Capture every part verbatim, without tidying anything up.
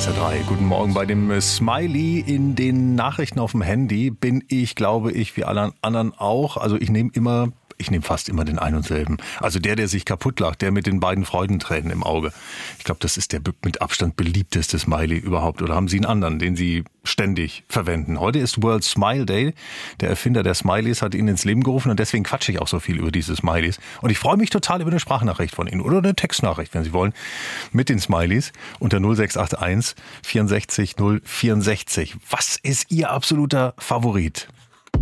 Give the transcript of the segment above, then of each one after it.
R drei. Guten Morgen. Bei dem Smiley in den Nachrichten auf dem Handy bin ich, glaube ich, wie alle anderen auch. Also ich nehme immer, ich nehme fast immer den einen und selben. Also der, der sich kaputt lacht, der mit den beiden Freudentränen im Auge. Ich glaube, das ist der mit Abstand beliebteste Smiley überhaupt. Oder haben Sie einen anderen, den Sie ständig verwenden? Heute ist World Smile Day. Der Erfinder der Smileys hat ihn ins Leben gerufen und deswegen quatsche ich auch so viel über diese Smileys. Und ich freue mich total über eine Sprachnachricht von Ihnen oder eine Textnachricht, wenn Sie wollen, mit den Smileys unter null sechs acht eins vierundsechzig null vierundsechzig. Was ist Ihr absoluter Favorit?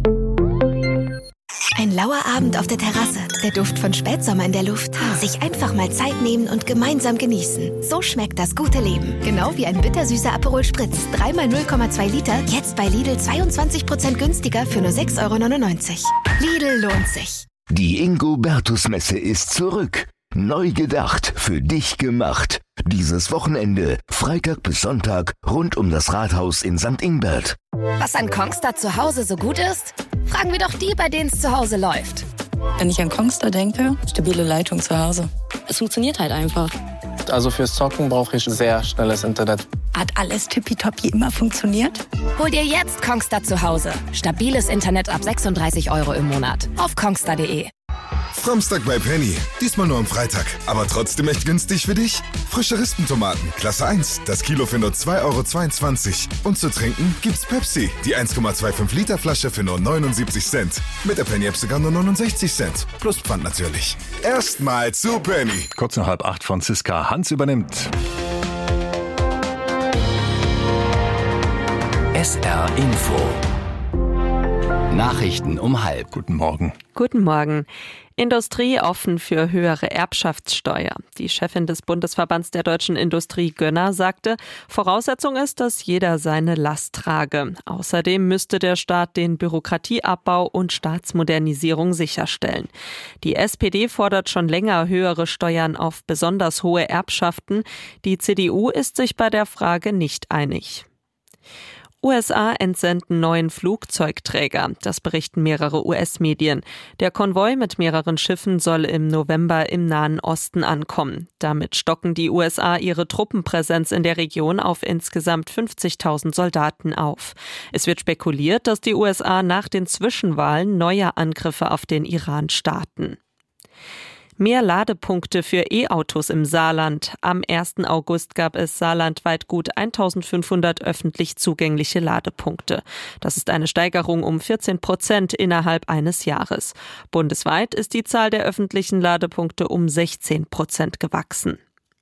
Ein lauer Abend auf der Terrasse, der Duft von Spätsommer in der Luft. Sich einfach mal Zeit nehmen und gemeinsam genießen. So schmeckt das gute Leben. Genau wie ein bittersüßer Aperol Spritz. Dreimal null Komma zwei Liter, jetzt bei Lidl zweiundzwanzig Prozent günstiger für nur sechs Euro neunundneunzig. Lidl lohnt sich. Die Ingo-Bertus-Messe ist zurück. Neu gedacht, für dich gemacht. Dieses Wochenende, Freitag bis Sonntag, rund um das Rathaus in Sankt Ingbert. Was an Kongstar zu Hause so gut ist? Fragen wir doch die, bei denen es zu Hause läuft. Wenn ich an Kongstar denke, stabile Leitung zu Hause. Es funktioniert halt einfach. Also fürs Zocken brauche ich sehr schnelles Internet. Hat alles tippitoppi immer funktioniert? Hol dir jetzt Kongstar zu Hause. Stabiles Internet ab sechsunddreißig Euro im Monat. Auf kongstar punkt de. Samstag bei Penny. Diesmal nur am Freitag. Aber trotzdem echt günstig für dich? Frische Rispentomaten, Klasse eins. Das Kilo für nur zwei Euro zweiundzwanzig. Und zu trinken gibt's Pepsi. Die eins Komma fünfundzwanzig Liter Flasche für nur neunundsiebzig Cent. Mit der Penny-App sogar nur neunundsechzig Cent. Plus Pfand natürlich. Erstmal zu Penny. Kurz nach halb acht, Franziska Hans übernimmt. S R Info. Nachrichten um halb. Guten Morgen. Guten Morgen. Industrie offen für höhere Erbschaftssteuer. Die Chefin des Bundesverbands der deutschen Industrie, Gönner, sagte, Voraussetzung ist, dass jeder seine Last trage. Außerdem müsste der Staat den Bürokratieabbau und Staatsmodernisierung sicherstellen. Die S P D fordert schon länger höhere Steuern auf besonders hohe Erbschaften. Die C D U ist sich bei der Frage nicht einig. U S A entsenden neuen Flugzeugträger. Das berichten mehrere U S-Medien. Der Konvoi mit mehreren Schiffen soll im November im Nahen Osten ankommen. Damit stocken die U S A ihre Truppenpräsenz in der Region auf insgesamt fünfzigtausend Soldaten auf. Es wird spekuliert, dass die U S A nach den Zwischenwahlen neue Angriffe auf den Iran starten. Mehr Ladepunkte für E-Autos im Saarland. Am ersten August gab es saarlandweit gut eintausendfünfhundert öffentlich zugängliche Ladepunkte. Das ist eine Steigerung um vierzehn Prozent innerhalb eines Jahres. Bundesweit ist die Zahl der öffentlichen Ladepunkte um sechzehn Prozent gewachsen.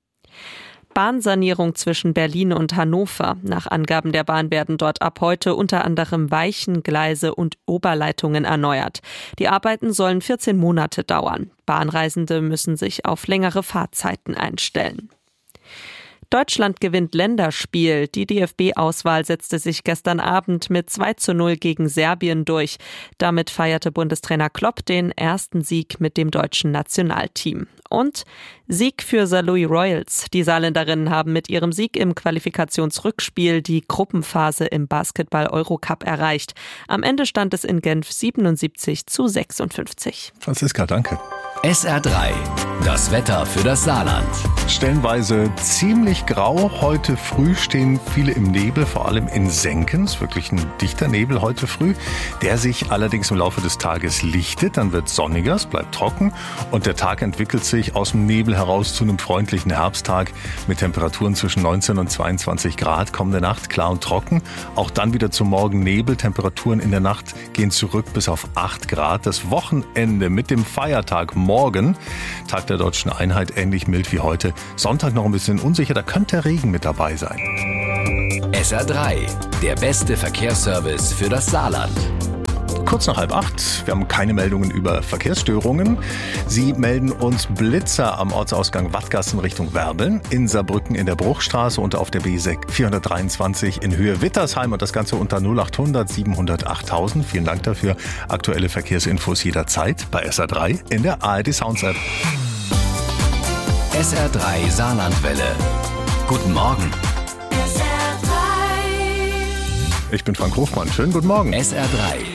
Bahnsanierung zwischen Berlin und Hannover. Nach Angaben der Bahn werden dort ab heute unter anderem Weichen, Gleise und Oberleitungen erneuert. Die Arbeiten sollen vierzehn Monate dauern. Bahnreisende müssen sich auf längere Fahrzeiten einstellen. Deutschland gewinnt Länderspiel. Die D F B-Auswahl setzte sich gestern Abend mit zwei zu null gegen Serbien durch. Damit feierte Bundestrainer Klopp den ersten Sieg mit dem deutschen Nationalteam. Und Sieg für Saarlouis Royals. Die Saarländerinnen haben mit ihrem Sieg im Qualifikationsrückspiel die Gruppenphase im Basketball-Eurocup erreicht. Am Ende stand es in Genf siebenundsiebzig zu sechsundfünfzig. Franziska, danke. S R drei. Das Wetter für das Saarland. Stellenweise ziemlich grau. Heute früh stehen viele im Nebel, vor allem in Senkens. Wirklich ein dichter Nebel heute früh, der sich allerdings im Laufe des Tages lichtet. Dann wird es sonniger, es bleibt trocken und der Tag entwickelt sich aus dem Nebel heraus zu einem freundlichen Herbsttag mit Temperaturen zwischen neunzehn und zweiundzwanzig Grad. Kommende Nacht klar und trocken. Auch dann wieder zum Morgen Nebel. Temperaturen in der Nacht gehen zurück bis auf acht Grad. Das Wochenende mit dem Feiertag morgen, Tag der Deutschen Einheit, ähnlich mild wie heute. Sonntag noch ein bisschen unsicher, da könnte Regen mit dabei sein. S R drei, der beste Verkehrsservice für das Saarland. Kurz nach halb acht. Wir haben keine Meldungen über Verkehrsstörungen. Sie melden uns Blitzer am Ortsausgang Wattgassen Richtung Werbeln, in Saarbrücken in der Bruchstraße und auf der B vierhundertdreiundzwanzig in Höhe Wittersheim und das Ganze unter null achthundert siebenhundert achttausend. Vielen Dank dafür. Aktuelle Verkehrsinfos jederzeit bei S R drei in der A R D Sounds App. S R drei Saarlandwelle. Guten Morgen. Ich bin Frank Hofmann. Schönen guten Morgen. S R drei.